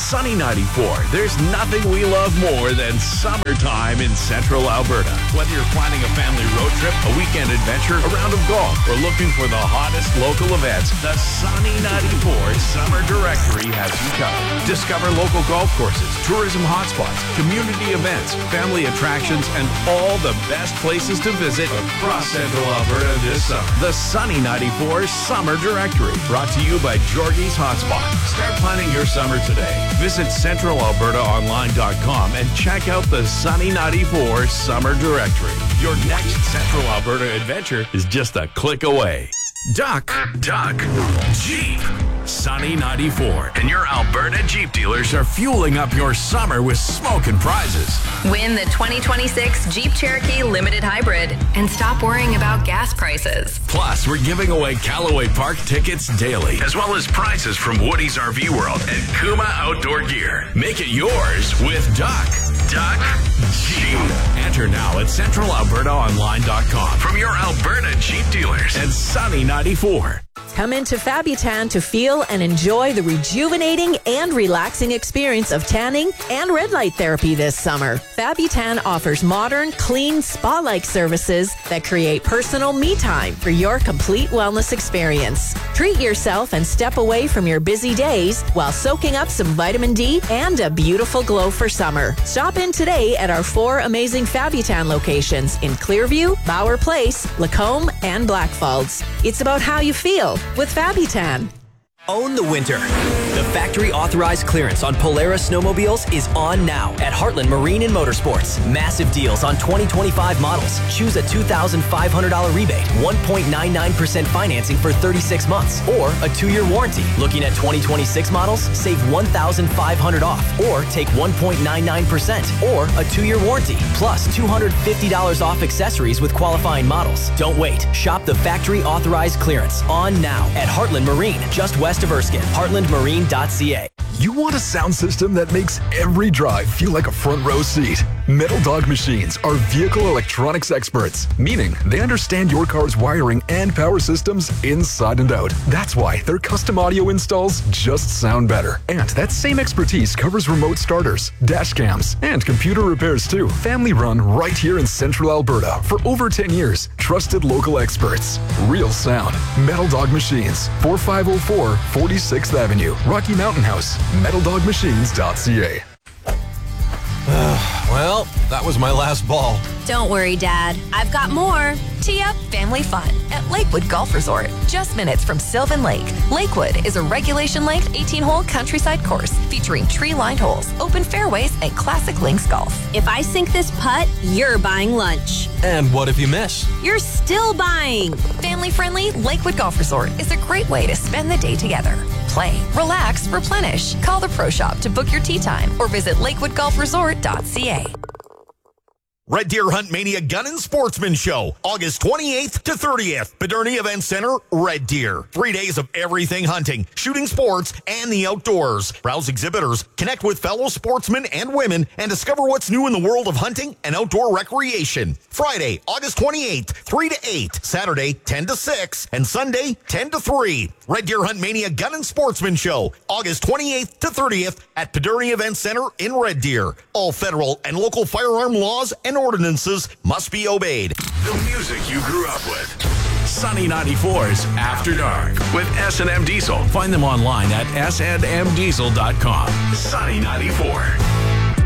Sunny 94. There's nothing we love more than summertime in Central Alberta. Whether you're planning a family road trip, a weekend adventure, a round of golf, or looking for the hottest local events, the Sunny 94 Summer Directory has you covered. Discover local golf courses, tourism hotspots, community events, family attractions, and all the best places to visit across Central Alberta this summer. The Sunny 94 Summer Directory, brought to you by Georgie's Hotspot. Start planning your summer today. Visit centralalbertaonline.com and check out the Sunny 94 Summer Directory. Your next Central Alberta adventure is just a click away. Duck, Jeep. Sunny 94 and your Alberta Jeep dealers are fueling up your summer with smoking prizes. Win the 2026 Jeep Cherokee Limited Hybrid and stop worrying about gas prices. Plus, we're giving away Callaway Park tickets daily, as well as prizes from Woody's RV World and Kuma Outdoor Gear. Make it yours with Duck Jeep. Enter now at centralalbertaonline.com from your Alberta Jeep dealers and Sunny 94. Come into Fabutan to feel and enjoy the rejuvenating and relaxing experience of tanning and red light therapy this summer. Fabutan offers modern, clean, spa-like services that create personal me time for your complete wellness experience. Treat yourself and step away from your busy days while soaking up some vitamin D and a beautiful glow for summer. Stop in today at our 4 amazing Fabutan locations in Clearview, Bauer Place, Lacombe, and Blackfalds. It's about how you feel with Fabutan. Own the winter. The factory authorized clearance on Polaris snowmobiles is on now at Heartland Marine and Motorsports. Massive deals on 2025 models. Choose a $2,500 rebate, 1.99% financing for 36 months, or a 2-year warranty. Looking at 2026 models? Save $1,500 off, or take 1.99%, or a 2-year warranty, plus $250 off accessories with qualifying models. Don't wait. Shop the factory authorized clearance on now at Heartland Marine, just west of Erskine. HeartlandMarine.ca. You want a sound system that makes every drive feel like a front row seat? Metal Dog Machines are vehicle electronics experts, meaning they understand your car's wiring and power systems inside and out. That's why their custom audio installs just sound better. And that same expertise covers remote starters, dash cams, and computer repairs too. Family run right here in Central Alberta for over 10 years. Trusted local experts. Real sound. Metal Dog Machines, 4504 46th Avenue, Rocky Mountain House. MetalDogMachines.ca. Well, that was my last ball. Don't worry, Dad. I've got more. Tee up family fun at Lakewood Golf Resort, just minutes from Sylvan Lake. Lakewood is a regulation-length 18-hole countryside course featuring tree-lined holes, open fairways, and classic links golf. If I sink this putt, you're buying lunch. And what if you miss? You're still buying. Family-friendly Lakewood Golf Resort is a great way to spend the day together. Play, relax, replenish. Call the Pro Shop to book your tee time or visit lakewoodgolfresort.ca. Red Deer Hunt Mania Gun and Sportsman Show, August 28th to 30th. Paderni Event Center, Red Deer. 3 days of everything hunting, shooting sports, and the outdoors. Browse exhibitors, connect with fellow sportsmen and women, and discover what's new in the world of hunting and outdoor recreation. Friday, August 28th, 3 to 8. Saturday, 10 to 6. And Sunday, 10 to 3. Red Deer Hunt Mania Gun and Sportsman Show, August 28th to 30th at Paderni Event Center in Red Deer. All federal and local firearm laws and ordinances must be obeyed. The music you grew up with. Sunny 94's After Dark with S&M Diesel. Find them online at snmdiesel.com. Sunny 94.